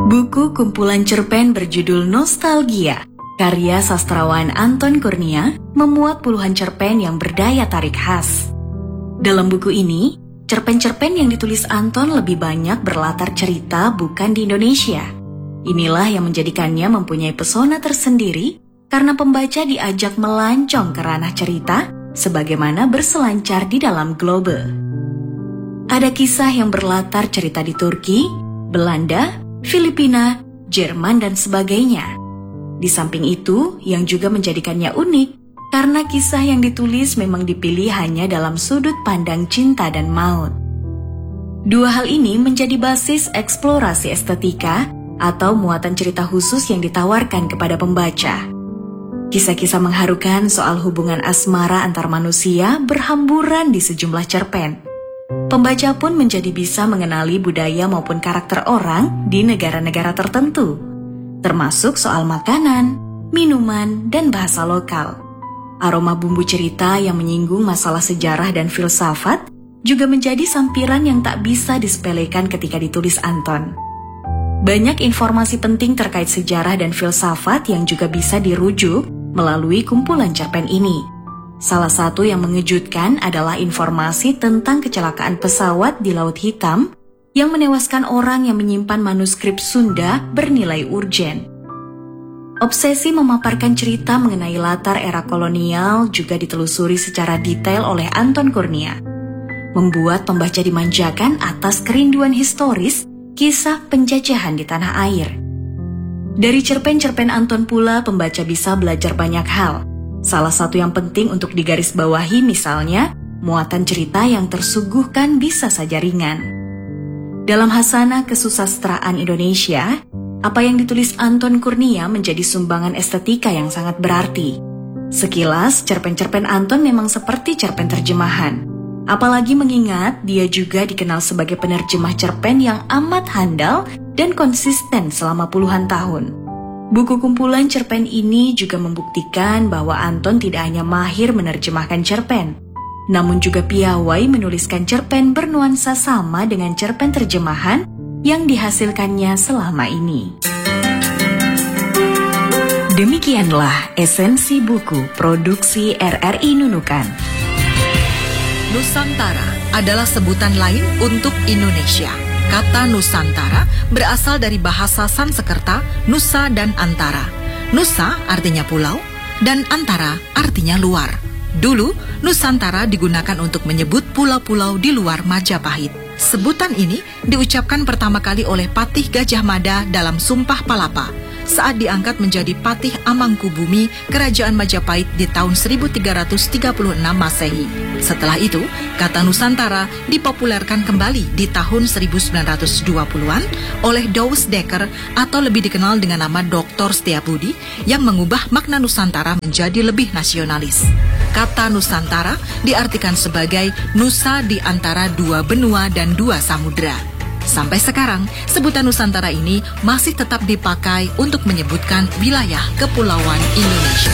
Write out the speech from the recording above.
Buku kumpulan cerpen berjudul Nostalgia, karya sastrawan Anton Kurnia, memuat puluhan cerpen yang berdaya tarik khas. Dalam buku ini, cerpen-cerpen yang ditulis Anton lebih banyak berlatar cerita bukan di Indonesia. Inilah yang menjadikannya mempunyai pesona tersendiri karena pembaca diajak melancong ke ranah cerita sebagaimana berselancar di dalam globe. Ada kisah yang berlatar cerita di Turki, Belanda, Filipina, Jerman, dan sebagainya. Di samping itu, yang juga menjadikannya unik, karena kisah yang ditulis memang dipilih hanya dalam sudut pandang cinta dan maut. Dua hal ini menjadi basis eksplorasi estetika atau muatan cerita khusus yang ditawarkan kepada pembaca. Kisah-kisah mengharukan soal hubungan asmara antar manusia berhamburan di sejumlah cerpen. Pembaca pun menjadi bisa mengenali budaya maupun karakter orang di negara-negara tertentu, termasuk soal makanan, minuman, dan bahasa lokal. Aroma bumbu cerita yang menyinggung masalah sejarah dan filsafat juga menjadi sampiran yang tak bisa disepelekan ketika ditulis Anton. Banyak informasi penting terkait sejarah dan filsafat yang juga bisa dirujuk melalui kumpulan cerpen ini. Salah satu yang mengejutkan adalah informasi tentang kecelakaan pesawat di Laut Hitam yang menewaskan orang yang menyimpan manuskrip Sunda bernilai urgen. Obsesi memaparkan cerita mengenai latar era kolonial juga ditelusuri secara detail oleh Anton Kurnia, membuat pembaca dimanjakan atas kerinduan historis kisah penjajahan di tanah air. Dari cerpen-cerpen Anton pula pembaca bisa belajar banyak hal. Salah satu yang penting untuk digarisbawahi misalnya, muatan cerita yang tersuguhkan bisa saja ringan. Dalam hasanah kesusastraan Indonesia, apa yang ditulis Anton Kurnia menjadi sumbangan estetika yang sangat berarti. Sekilas, cerpen-cerpen Anton memang seperti cerpen terjemahan. Apalagi mengingat dia juga dikenal sebagai penerjemah cerpen yang amat handal dan konsisten selama puluhan tahun. Buku kumpulan cerpen ini juga membuktikan bahwa Anton tidak hanya mahir menerjemahkan cerpen, namun juga piawai menuliskan cerpen bernuansa sama dengan cerpen terjemahan yang dihasilkannya selama ini. Demikianlah esensi buku produksi RRI Nunukan. Nusantara adalah sebutan lain untuk Indonesia. Kata Nusantara berasal dari bahasa Sanskerta Nusa dan Antara. Nusa artinya pulau dan Antara artinya luar. Dulu, Nusantara digunakan untuk menyebut pulau-pulau di luar Majapahit. Sebutan ini diucapkan pertama kali oleh Patih Gajah Mada dalam Sumpah Palapa saat diangkat menjadi Patih Amangkubumi Kerajaan Majapahit di tahun 1336 Masehi. Setelah itu, kata Nusantara dipopulerkan kembali di tahun 1920-an oleh Douws Dekker atau lebih dikenal dengan nama Dr. Setiabudi yang mengubah makna Nusantara menjadi lebih nasionalis. Kata Nusantara diartikan sebagai Nusa di antara dua benua dan dua samudra. Sampai sekarang, sebutan Nusantara ini masih tetap dipakai untuk menyebutkan wilayah kepulauan Indonesia.